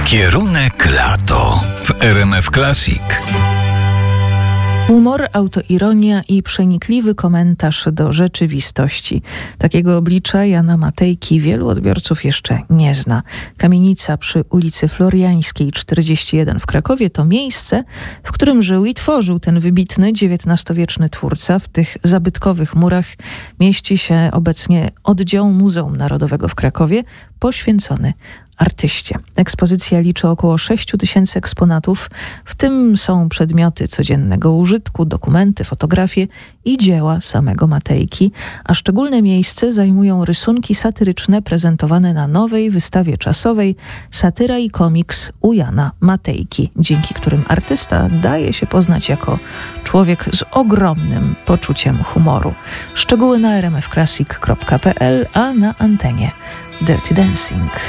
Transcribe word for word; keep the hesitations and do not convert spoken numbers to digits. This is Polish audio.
Kierunek lato w R M F Classic. Humor, autoironia i przenikliwy komentarz do rzeczywistości. Takiego oblicza Jana Matejki wielu odbiorców jeszcze nie zna. Kamienica przy ulicy Floriańskiej czterdzieści jeden w Krakowie to miejsce, w którym żył i tworzył ten wybitny dziewiętnastowieczny twórca. W tych zabytkowych murach mieści się obecnie oddział Muzeum Narodowego w Krakowie poświęcony artyście. Ekspozycja liczy około sześć tysięcy eksponatów, w tym są przedmioty codziennego użytku, dokumenty, fotografie i dzieła samego Matejki, a szczególne miejsce zajmują rysunki satyryczne prezentowane na nowej wystawie czasowej Satyra i komiks u Jana Matejki, dzięki którym artysta daje się poznać jako człowiek z ogromnym poczuciem humoru. Szczegóły na r m f classic kropka p l, a na antenie Dirty Dancing.